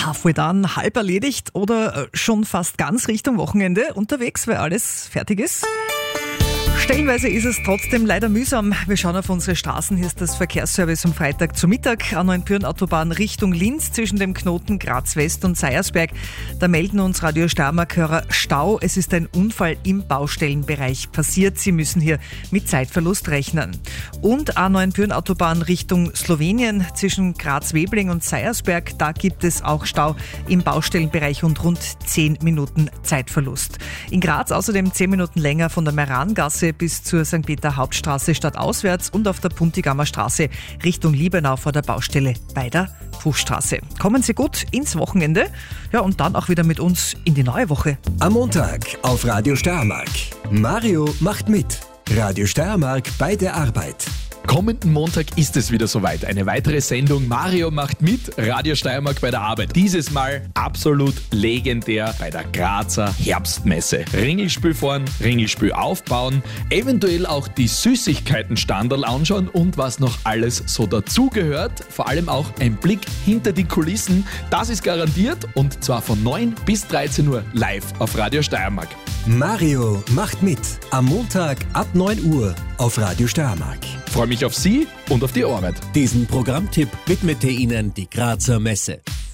Halfway done, halb erledigt oder schon fast ganz Richtung Wochenende unterwegs, weil alles fertig ist? Stellenweise ist es trotzdem leider mühsam. Wir schauen auf unsere Straßen. Hier ist das Verkehrsservice am Freitag zu Mittag. A9 Pyhrn-Autobahn Richtung Linz zwischen dem Knoten Graz West und Seiersberg. Da melden uns Radio Steiermark-Hörer Stau. Es ist ein Unfall im Baustellenbereich passiert. Sie müssen hier mit Zeitverlust rechnen. Und A9 Pyhrn-Autobahn Richtung Slowenien zwischen Graz-Webling und Seiersberg. Da gibt es auch Stau im Baustellenbereich und rund 10 Minuten Zeitverlust. In Graz außerdem 10 Minuten länger von der Merangasse bis zur St. Peter Hauptstraße stadtauswärts und auf der Puntigammer Straße Richtung Liebenau vor der Baustelle bei der Fuchstraße. Kommen Sie gut ins Wochenende, ja, und dann auch wieder mit uns in die neue Woche. Am Montag auf Radio Steiermark. Mario macht mit. Radio Steiermark bei der Arbeit. Kommenden Montag ist es wieder soweit. Eine weitere Sendung Mario macht mit, Radio Steiermark bei der Arbeit. Dieses Mal absolut legendär bei der Grazer Herbstmesse. Ringelspiel fahren, Ringelspiel aufbauen, eventuell auch die Süßigkeiten-Standerl anschauen und was noch alles so dazugehört. Vor allem auch ein Blick hinter die Kulissen. Das ist garantiert und zwar von 9 bis 13 Uhr live auf Radio Steiermark. Mario macht mit. Am Montag ab 9 Uhr auf Radio Steiermark. Freue mich auf Sie und auf die Arbeit. Diesen Programmtipp widmete Ihnen die Grazer Messe.